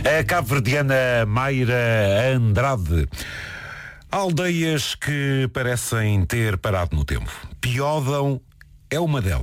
A cabo-verdiana Mayra Andrade. Aldeias que parecem ter parado no tempo. Piódão é uma delas.